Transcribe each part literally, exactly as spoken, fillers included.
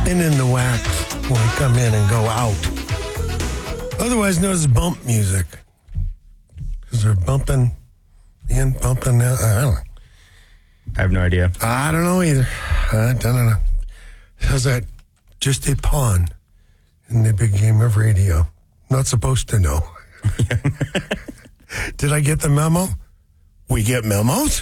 spinning the wax when we come in and go out. Otherwise known as bump music. Because they're bumping in, bumping out. I don't know. I have no idea. I don't know either. I don't know. How's that? Just a pawn in the big game of radio. Not supposed to know. Did I get the memo? We get memos?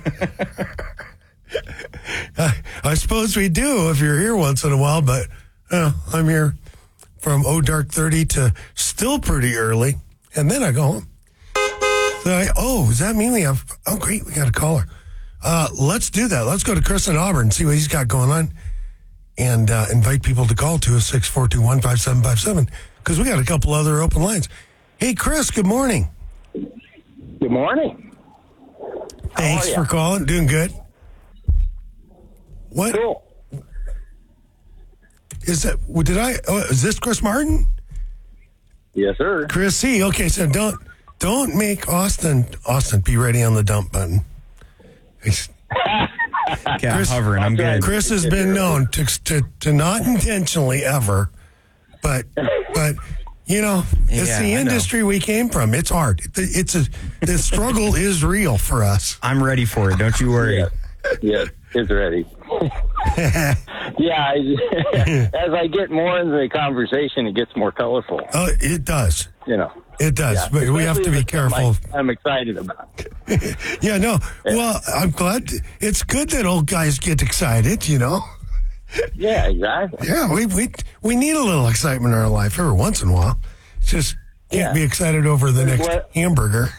I, I suppose we do if you're here once in a while, but uh, I'm here from oh dark thirty to still pretty early, and then I go home. So I, oh, does that mean we have, oh great, we got a caller. Uh, let's do that. Let's go to Chris in Auburn and see what he's got going on, and uh, invite people to call to us, six four two one, five seven five seven, because we got a couple other open lines. Hey, Chris, good morning. Good morning. Thanks for calling. Doing good. What? Cool. Is that, did I, oh, is this Chris Martin? Yes, sir. Chris C. Okay, so don't, don't make Austin, Austin, be ready on the dump button. He's, Okay, Chris- I'm hovering. I'm good. Chris has been known to, to, to not intentionally ever, but, but, you know, it's Yeah, the I know. industry we came from. It's hard. It's a, the struggle is real for us. I'm ready for it. Don't you worry. Yes, yes, it's ready. Yeah, I, as I get more into the conversation, it gets more colorful. Oh, it does. You know, It does, Yeah, but we have to be especially if it's careful. something I'm excited about. Yeah, no. Well, I'm glad. It's good that old guys get excited, you know. Yeah, exactly. Yeah, we we we need a little excitement in our life every once in a while. Just can't Yeah. be excited over the next What- hamburger.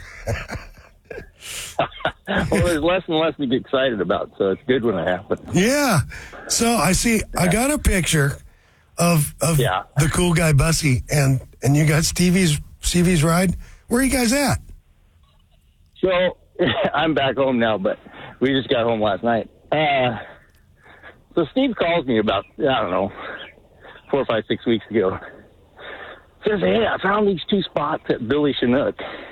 Well, there's less and less to get excited about, so it's good when it happens. Yeah. So I see. I got a picture of of Yeah. the cool guy Bussy, and and you got Stevie's Stevie's ride. Where are you guys at? So I'm back home now, but we just got home last night. Uh, so Steve calls me about, I don't know, four, five, six weeks ago. Says, hey, I found these two spots at Billy Chinook.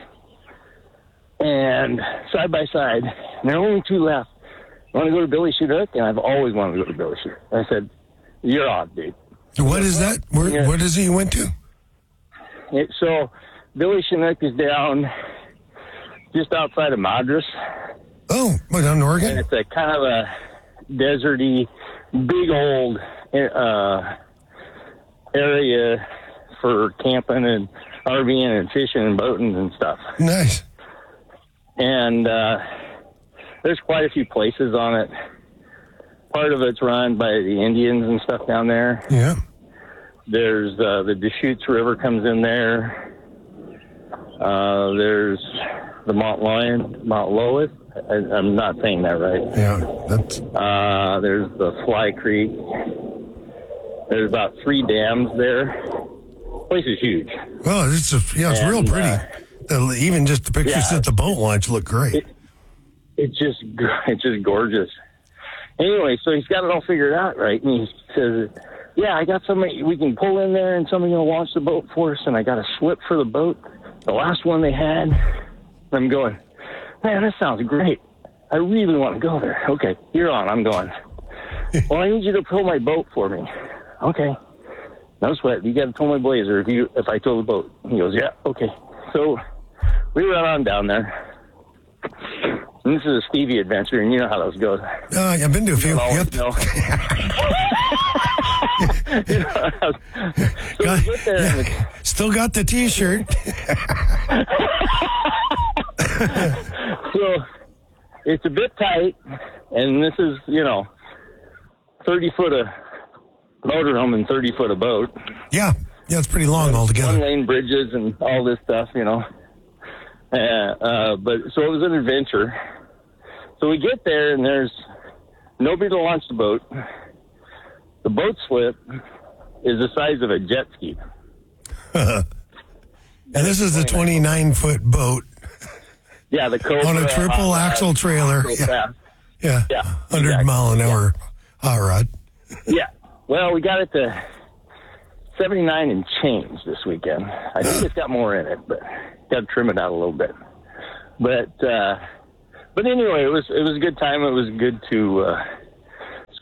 And side by side, and there are only two left. I want to go to Billy Chinook, and I've always wanted to go to Billy Chinook. I said, you're on, dude. What is that? Where Yeah. what is it you went to? It, so Billy Chinook is down just outside of Madras. Oh, what, down in And Oregon? it's a kind of a deserty, big old uh, area for camping and RVing and fishing and boating and stuff. Nice. And uh, there's quite a few places on it. Part of it's run by the Indians and stuff down there. Yeah. There's uh, the Deschutes River comes in there. Uh, there's the Mount Lion, Mount Lois. I, I'm not saying that right. Yeah. That's Uh, there's the Fly Creek. There's about three dams there. Place is huge. well. It's a, yeah. It's real And, pretty. uh, The- even just the pictures yeah. at the boat launch look great. It, it's just it's just gorgeous. Anyway, so he's got it all figured out, right? And he says, "Yeah, I got somebody. We can pull in there, and somebody's gonna launch the boat for us. And I got a slip for the boat, the last one they had." I'm going, man, that sounds great. I really want to go there. Okay, you're on. I'm going. Well, I need you to tow my boat for me. Okay. No sweat. You got to tow my blazer if you if I tow the boat. He goes, yeah, okay. So we run on down there. And this is a Stevie adventure, and you know how those go. Uh, I've been to a few. You always Yep. know. You know, so Got- we get there, and it's, yeah. Still got the T-shirt. so it's a bit tight, and this is, you know, thirty foot of motorhome and thirty foot of boat. Yeah. Yeah. It's pretty long One altogether. lane bridges and all this stuff, you know. Uh, uh, but so it was an adventure. So we get there, and there's nobody to launch the boat. The boat slip is the size of a jet ski. And this is a twenty-nine foot boat Yeah, the Cobra on a triple uh, axle trailer. so Yeah. fast. Yeah. Yeah, one hundred exactly. mile an hour hot rod. Yeah. Well, we got it to seventy-nine and change this weekend. I think it's got more in it, but got to trim it out a little bit. But uh, but anyway, it was it was a good time. It was good to uh,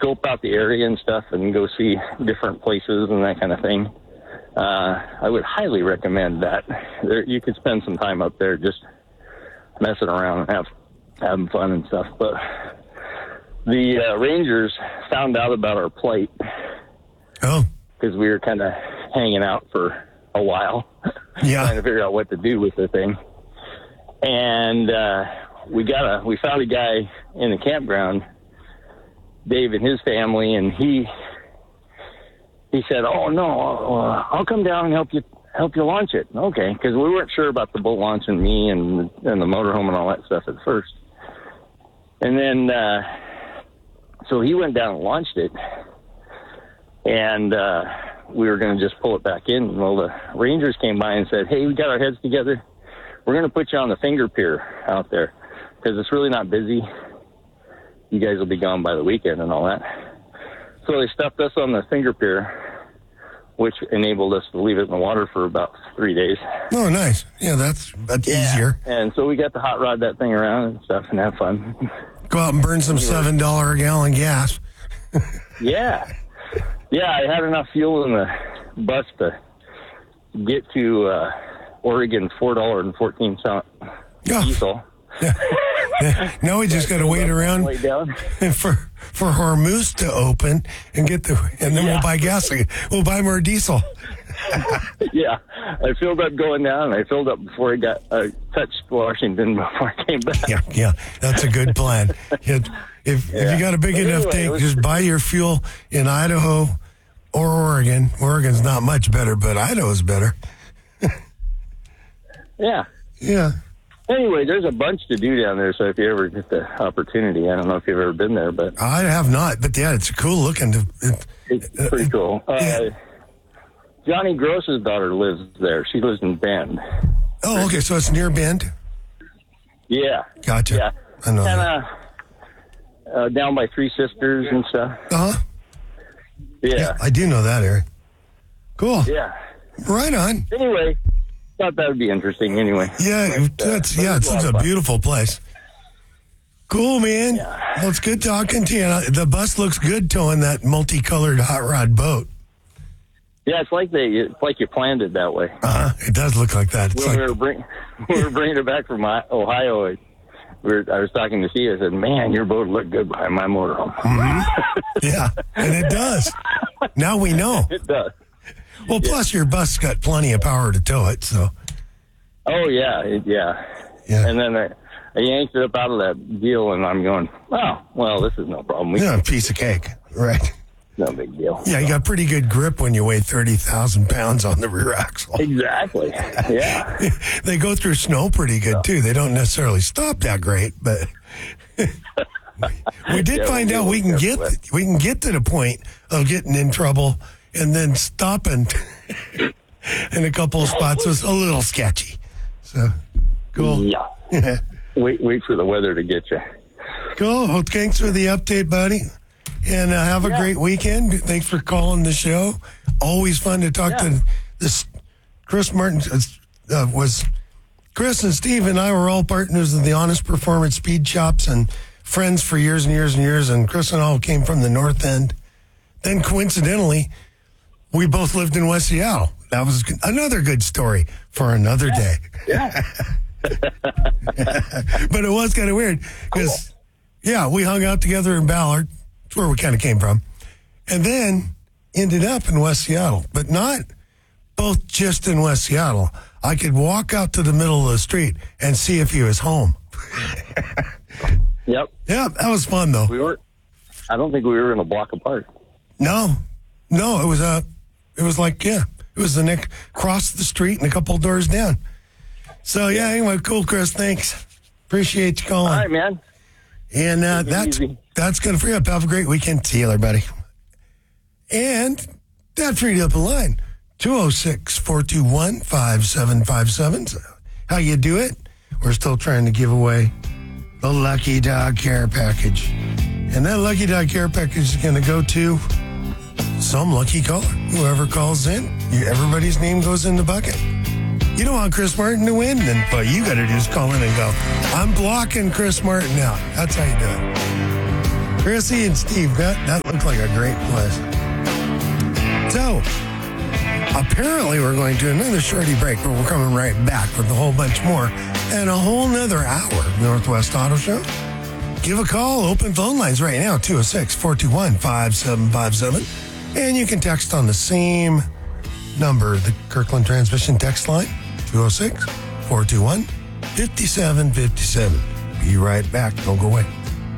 scope out the area and stuff and go see different places and that kind of thing, uh, I would highly recommend that. There, you could spend some time up there just messing around and have having fun and stuff. But the uh, Rangers found out about our plight. Oh. Because we were kind of hanging out for a while, Yeah. trying to figure out what to do with the thing. And uh, we got a we found a guy in the campground, Dave and his family, and he he said, "Oh no, uh, I'll come down and help you help you launch it." Okay, because we weren't sure about the boat launch and me and and the motorhome and all that stuff at first. And then uh, so he went down and launched it. And uh, we were going to just pull it back in. Well, the Rangers came by and said, "Hey, we got our heads together. We're going to put you on the finger pier out there because it's really not busy. You guys will be gone by the weekend and all that." So they stuffed us on the finger pier, which enabled us to leave it in the water for about three days. Oh, nice. Yeah, that's that's Yeah. easier. And so we got to hot rod that thing around and stuff and have fun. Go out and burn some seven dollars a gallon gas. Yeah. Yeah, I had enough fuel in the bus to get to uh, Oregon four dollars and fourteen cents Oh. diesel. Yeah. Now we just got to wait around Way down. for for Hormuz to open and get the, and then Yeah. we'll buy gas again. We'll buy more diesel. Yeah, I filled up going down. I filled up before I got uh, touched Washington before I came back. Yeah, yeah, that's a good plan. If if, if you got a big But enough anyway, it tank, was- just buy your fuel in Idaho or Oregon. Oregon's not much better, but Idaho's better. Yeah. Yeah. Anyway, there's a bunch to do down there, so if you ever get the opportunity, I don't know if you've ever been there, but I have not, but yeah, it's cool looking. To, it, it's pretty cool. Uh, yeah. Johnny Gross's daughter lives there. She lives in Bend. oh, okay, so it's near Bend. Yeah. Gotcha. Yeah. I know Kind that. of uh, down by Three Sisters and stuff. Uh huh. Yeah. I do know that area. Cool. Yeah. Right on. Anyway, thought that would be interesting anyway. Yeah, But, uh, that's but yeah, it was it's a lot such of a fun. beautiful place. Cool, man. Yeah. Well, it's good talking to you. The bus looks good towing that multicolored hot rod boat. Yeah, it's like they, it's like you planned it that way. Uh-huh. It does look like that. It's When like, we were bring, we were bringing it back from I- Ohio, I- we were, I was talking to Steve. I said, "Man, your boat looked good behind my motorhome." yeah, and it does. Now we know. It does. Well, plus your bus got plenty of power to tow it, so Oh yeah, it, yeah. Yeah. And then I, I yanked it up out of that deal, and I'm going, "Oh, well, this is no problem. We, yeah, piece of cake, right? No big deal." Yeah, you got pretty good grip when you weigh thirty thousand pounds on the rear axle. Exactly. Yeah. They go through snow pretty good too. They don't necessarily stop that great, but we did Yeah, find we out do we can look get that we can get to the point of getting in trouble and then stopping in a couple of spots was a little sketchy. So cool. Yeah. Wait, wait for the weather to get you. Cool. Well, thanks for the update, buddy. And uh, have a Yeah. great weekend. Thanks for calling the show. Always fun to talk Yeah. to this. Chris Martin uh, was Chris and Steve and I were all partners of the Honest Performance Speed Shops and friends for years and years and years. And Chris and I all came from the North End. Then coincidentally, we both lived in West Seattle. That was another good story for another day. Yeah. But it was kind of weird because, yeah, we hung out together in Ballard. That's where we kind of came from. And then ended up in West Seattle, but not both just in West Seattle. I could walk out to the middle of the street and see if he was home. Yep. Yeah, that was fun, though. We were. I don't think we were in a block apart. No, no, it was uh, it was like, yeah, it was the next, across the street and a couple doors down. So, yeah, anyway, cool, Chris. Thanks. Appreciate you calling. All right, man. And uh, Take it that's easy. that's going to free up. Have a great weekend. See you later, buddy. And that freed up a line. two oh six, four two one, five seven five seven. So how you do it? We're still trying to give away the Lucky Dog Care Package. And that Lucky Dog Care Package is going to go to some lucky caller. Whoever calls in, you, everybody's name goes in the bucket. You don't want Chris Martin to win, then what you got to do is call in and go, "I'm blocking Chris Martin out." That's how you do it. Chrissy and Steve, that, that looks like a great place. So, apparently we're going to another shorty break, but we're coming right back with a whole bunch more and a whole nother hour of Northwest Auto Show. Give a call, open phone lines right now, two oh six, four two one, five seven five seven. And you can text on the same number, the Kirkland Transmission text line, two oh six, four two one, five seven five seven. Be right back. Don't go away.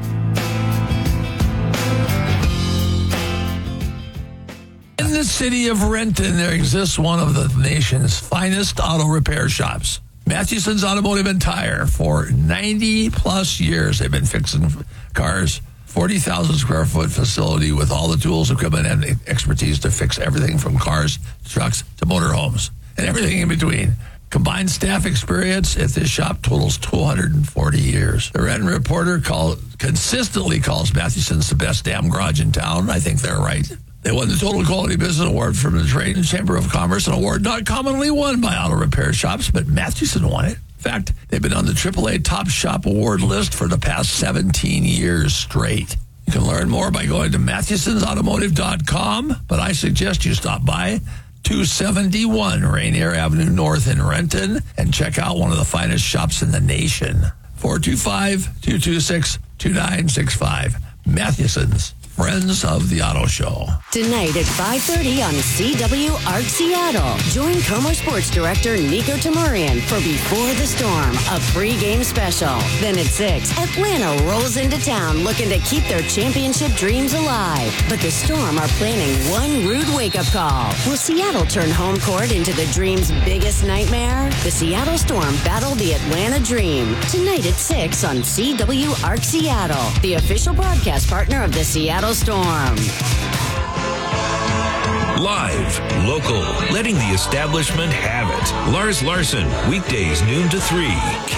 In the city of Renton, there exists one of the nation's finest auto repair shops. Mathewson's Automotive and Tire. For ninety plus years, they've been fixing cars. forty thousand square foot facility with all the tools, equipment, and expertise to fix everything from cars, to trucks, to motorhomes, and everything in between. Combined staff experience at this shop totals two hundred forty years. The Renton Reporter call, consistently calls Mathewson's the best damn garage in town. I think they're right. They won the Total Quality Business Award from the Trade and Chamber of Commerce, an award not commonly won by auto repair shops, but Mathewson won it. In fact, they've been on the triple A Top Shop Award list for the past seventeen years straight. You can learn more by going to Mathewsons Automotive dot com, but I suggest you stop by two seventy-one Rainier Avenue North in Renton and check out one of the finest shops in the nation. four two five, two two six, two nine six five. Mathewson's, friends of the auto show. Tonight at five thirty on C W Arc Seattle. Join Como Sports Director Nico Tamurian for Before the Storm, a pre-game special. Then at six, Atlanta rolls into town looking to keep their championship dreams alive. But the Storm are planning one rude wake-up call. Will Seattle turn home court into the Dream's biggest nightmare? The Seattle Storm battle the Atlanta Dream. Tonight at six on C W Arc Seattle, the official broadcast partner of the Seattle Storm. Live, local, letting the establishment have it. Lars Larson, weekdays noon to three.